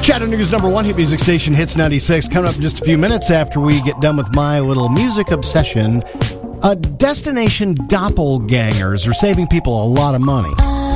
Chattanooga's number one hit music station, Hits 96. Coming up in just a few minutes after we get done with my little music obsession. Destination doppelgangers are saving people a lot of money.